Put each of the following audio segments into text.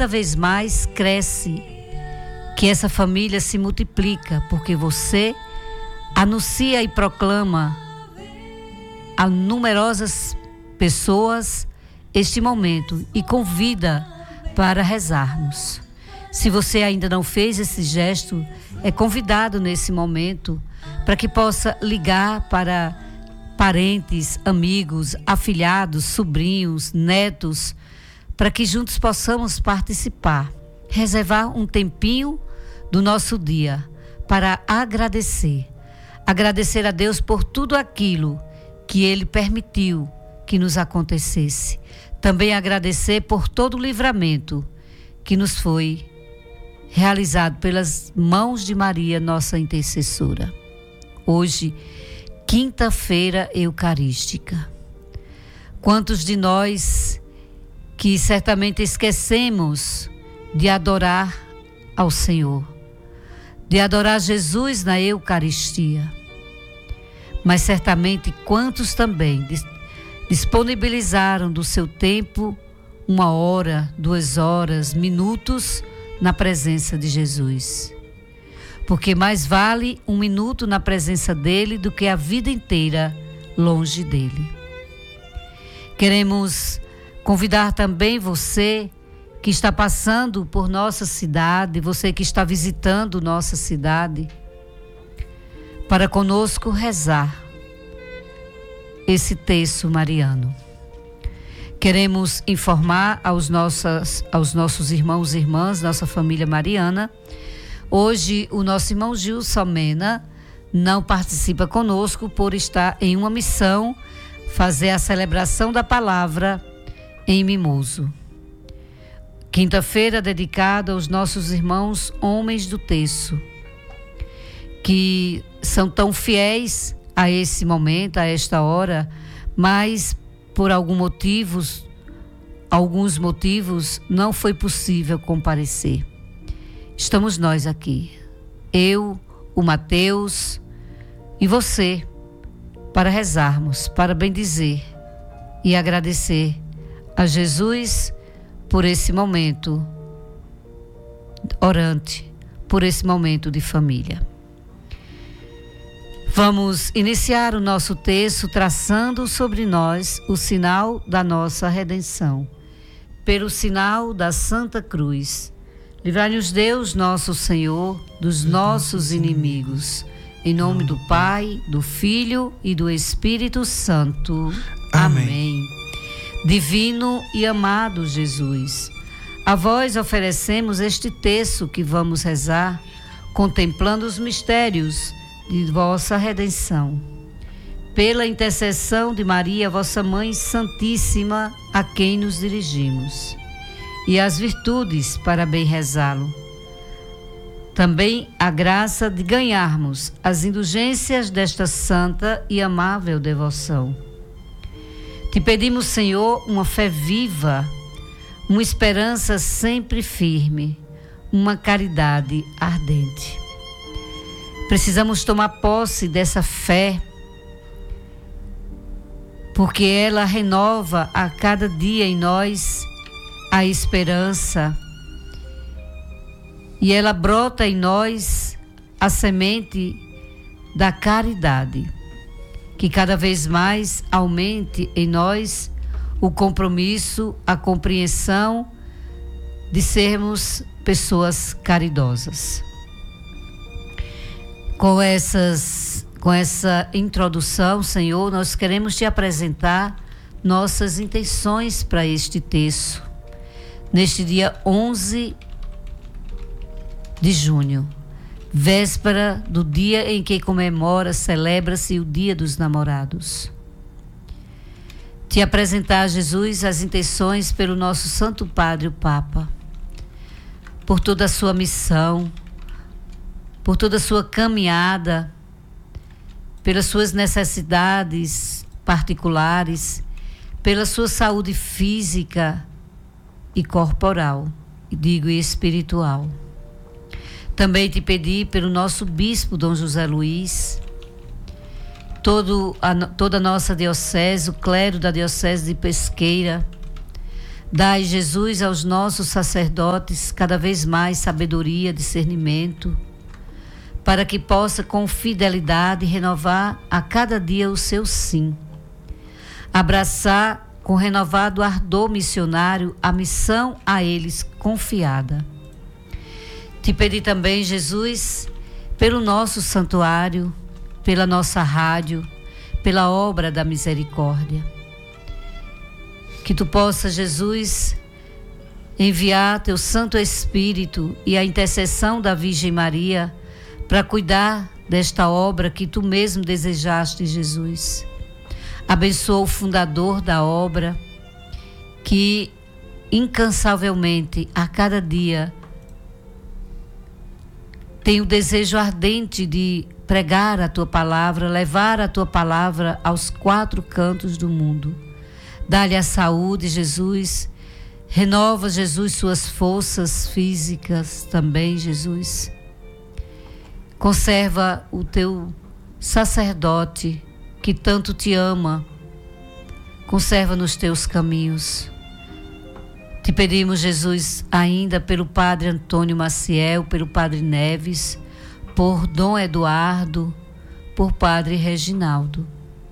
cada vez mais cresce, que essa família se multiplica, porque você anuncia e proclama a numerosas pessoas este momento e convida para rezarmos. Se você ainda não fez esse gesto, é convidado nesse momento para que possa ligar para parentes, amigos, afilhados, sobrinhos, netos, para que juntos possamos participar, reservar um tempinho do nosso dia para agradecer a Deus por tudo aquilo que Ele permitiu que nos acontecesse. Também agradecer por todo o livramento que nos foi realizado pelas mãos de Maria, nossa intercessora. Hoje, quinta-feira eucarística. Quantos de nós que certamente esquecemos de adorar ao Senhor, de adorar Jesus na Eucaristia. Mas certamente quantos também disponibilizaram do seu tempo 1 hora, 2 horas, minutos na presença de Jesus. Porque mais vale 1 minuto na presença dele do que a vida inteira longe dele. Queremos convidar também você que está passando por nossa cidade, você que está visitando nossa cidade, para conosco rezar esse terço mariano. Queremos informar aos nossos irmãos e irmãs, nossa família mariana. Hoje o nosso irmão Gilson Mena não participa conosco por estar em uma missão, fazer a celebração da palavra em Mimoso. Quinta-feira dedicada aos nossos irmãos homens do terço, que são tão fiéis a esse momento, a esta hora, mas por alguns motivos não foi possível comparecer. Estamos nós aqui, eu, o Mateus e você, para rezarmos, para bendizer e agradecer a Jesus por esse momento orante, por esse momento de família. Vamos iniciar o nosso texto traçando sobre nós o sinal da nossa redenção. Pelo sinal da Santa Cruz, livrai-nos Deus, nosso Senhor, dos nossos inimigos. Em nome do Pai, do Filho e do Espírito Santo. Amém. Divino e amado Jesus, a vós oferecemos este terço que vamos rezar, contemplando os mistérios de vossa redenção. Pela intercessão de Maria, vossa Mãe Santíssima, a quem nos dirigimos, e as virtudes para bem rezá-lo. Também a graça de ganharmos as indulgências desta santa e amável devoção. Te pedimos, Senhor, uma fé viva, uma esperança sempre firme, uma caridade ardente. Precisamos tomar posse dessa fé, porque ela renova a cada dia em nós a esperança e ela brota em nós a semente da caridade, que cada vez mais aumente em nós o compromisso, a compreensão de sermos pessoas caridosas. Com essa introdução, Senhor, nós queremos te apresentar nossas intenções para este terço, neste dia 11 de junho, véspera do dia em que celebra-se o Dia dos Namorados. Te apresentar, Jesus, as intenções pelo nosso Santo Padre, o Papa, por toda a sua missão, por toda a sua caminhada, pelas suas necessidades particulares, pela sua saúde física e corporal, e espiritual. Também te pedi pelo nosso bispo, Dom José Luiz, toda a nossa diocese, o clero da diocese de Pesqueira, Dai, Jesus, aos nossos sacerdotes cada vez mais sabedoria, discernimento, para que possa com fidelidade renovar a cada dia o seu sim. Abraçar com renovado ardor missionário a missão a eles confiada. Te pedi também, Jesus, pelo nosso santuário, pela nossa rádio, pela obra da misericórdia. Que tu possa, Jesus, enviar teu Santo Espírito e a intercessão da Virgem Maria para cuidar desta obra que tu mesmo desejaste, Jesus. Abençoa o fundador da obra, que incansavelmente, a cada dia, tem o desejo ardente de pregar a tua palavra, levar a tua palavra aos 4 cantos do mundo. Dá-lhe a saúde, Jesus. Renova, Jesus, suas forças físicas também, Jesus. Conserva o teu sacerdote que tanto te ama. Conserva nos teus caminhos. Te pedimos, Jesus, ainda pelo Padre Antônio Maciel, pelo Padre Neves, por Dom Eduardo, por Padre Reginaldo.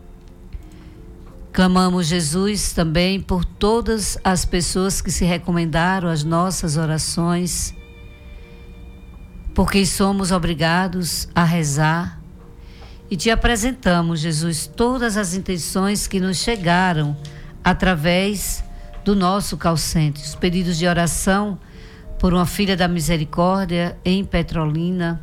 Clamamos, Jesus, também por todas as pessoas que se recomendaram às nossas orações, por quem somos obrigados a rezar. E te apresentamos, Jesus, todas as intenções que nos chegaram através do nosso call center. Os pedidos de oração por uma filha da misericórdia em Petrolina,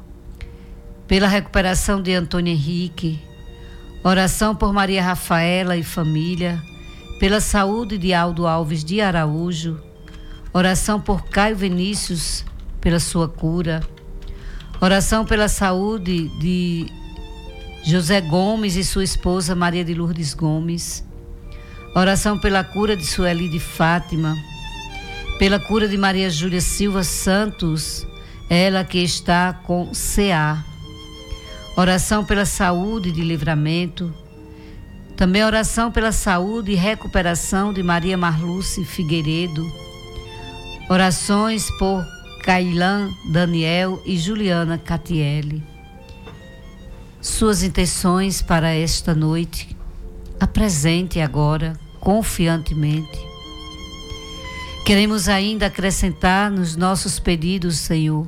pela recuperação de Antônio Henrique, oração por Maria Rafaela e família, pela saúde de Aldo Alves de Araújo, oração por Caio Vinícius, pela sua cura, oração pela saúde de José Gomes e sua esposa Maria de Lourdes Gomes, oração pela cura de Sueli de Fátima, pela cura de Maria Júlia Silva Santos, ela que está com CA, oração pela saúde de Livramento, também oração pela saúde e recuperação de Maria Marluce Figueiredo, orações por Cailan Daniel e Juliana Catiele. Suas intenções para esta noite, apresente agora, confiantemente. Queremos ainda acrescentar nos nossos pedidos, Senhor,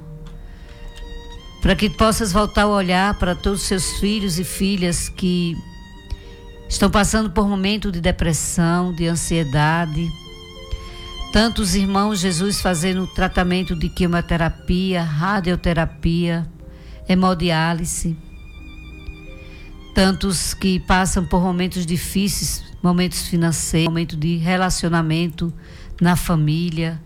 para que possas voltar a olhar para todos os seus filhos e filhas que estão passando por momento de depressão, de ansiedade. Tantos irmãos, Jesus, fazendo tratamento de quimioterapia, radioterapia, hemodiálise. Tantos que passam por momentos difíceis, momentos financeiros, momento de relacionamento na família.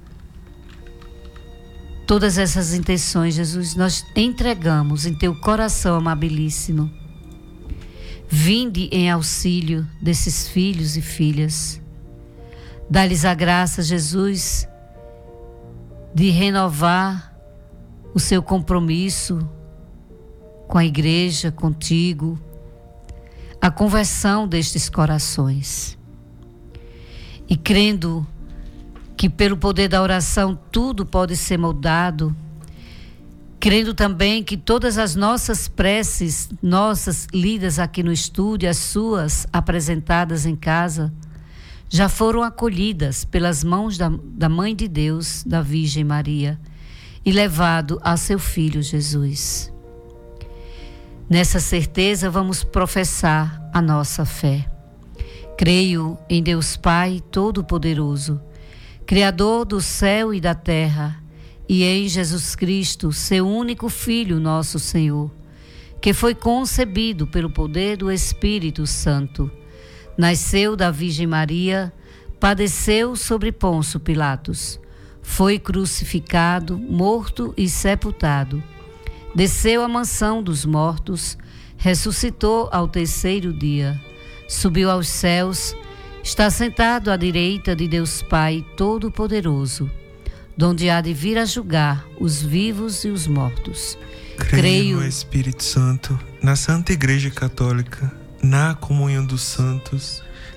Todas essas intenções, Jesus, nós entregamos em teu coração amabilíssimo. Vinde em auxílio desses filhos e filhas. Dá-lhes a graça, Jesus, de renovar o seu compromisso com a igreja, contigo, a conversão destes corações. E crendo que pelo poder da oração tudo pode ser moldado, crendo também que todas as nossas preces, nossas lidas aqui no estúdio, as suas apresentadas em casa, já foram acolhidas pelas mãos da Mãe de Deus, da Virgem Maria, e levado a seu Filho Jesus. Nessa certeza vamos professar a nossa fé. Creio em Deus Pai Todo-Poderoso, Criador do céu e da terra, e em Jesus Cristo, seu único Filho, nosso Senhor, que foi concebido pelo poder do Espírito Santo, nasceu da Virgem Maria, padeceu sobre Pôncio Pilatos, foi crucificado, morto e sepultado, desceu à mansão dos mortos, ressuscitou ao 3º dia, subiu aos céus, está sentado à direita de Deus Pai Todo-Poderoso, donde há de vir a julgar os vivos e os mortos. Creio no Espírito Santo, na Santa Igreja Católica, na comunhão dos santos,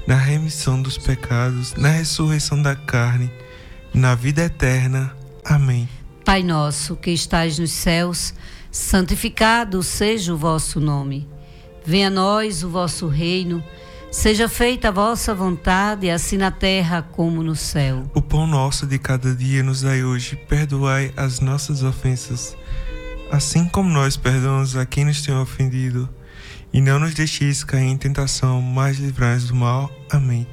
na remissão dos pecados, na ressurreição da carne, na vida eterna. Amém. Pai nosso, que estais nos céus, santificado seja o vosso nome. Venha a nós o vosso reino, seja feita a vossa vontade, assim na terra como no céu. O pão nosso de cada dia nos dai hoje, perdoai as nossas ofensas, assim como nós perdoamos a quem nos tem ofendido. E não nos deixeis cair em tentação, mas livrai-nos do mal. Amém.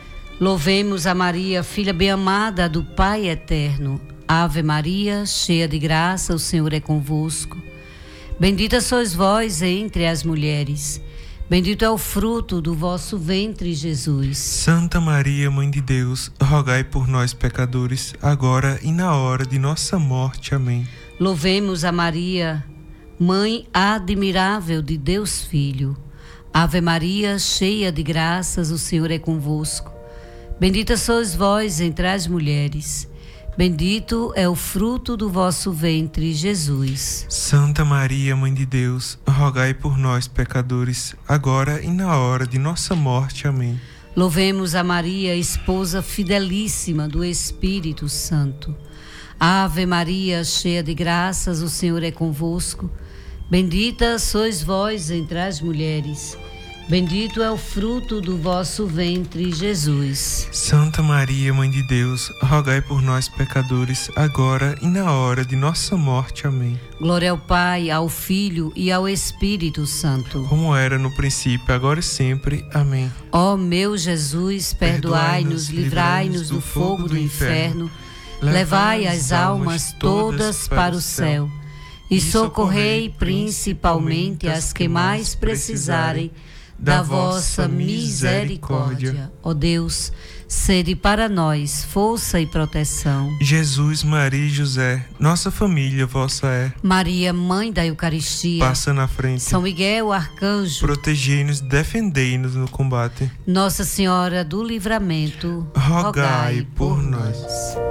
Louvemos a Maria, filha bem-amada do Pai eterno. Ave Maria, cheia de graça, o Senhor é convosco. Bendita sois vós entre as mulheres. Bendito é o fruto do vosso ventre, Jesus. Santa Maria, Mãe de Deus, rogai por nós, pecadores, agora e na hora de nossa morte. Amém. Louvemos a Maria, Mãe admirável de Deus Filho. Ave Maria, cheia de graças, o Senhor é convosco. Bendita sois vós entre as mulheres. Bendito é o fruto do vosso ventre, Jesus. Santa Maria, Mãe de Deus, rogai por nós, pecadores, agora e na hora de nossa morte. Amém. Louvemos a Maria, esposa fidelíssima do Espírito Santo. Ave Maria, cheia de graças, o Senhor é convosco. Bendita sois vós entre as mulheres. Bendito é o fruto do vosso ventre, Jesus. Santa Maria, Mãe de Deus, rogai por nós, pecadores, agora e na hora de nossa morte. Amém. Glória ao Pai, ao Filho e ao Espírito Santo. Como era no princípio, agora e sempre. Amém. Ó meu Jesus, perdoai-nos, livrai-nos do fogo do inferno, levai as almas todas para o céu e socorrei principalmente as que mais precisarem da vossa misericórdia. Ó Deus, sede para nós força e proteção. Jesus, Maria e José, nossa família vossa é. Maria, Mãe da Eucaristia, passa na frente. São Miguel, Arcanjo, protegei-nos, defendei-nos no combate. Nossa Senhora do Livramento, rogai por nós.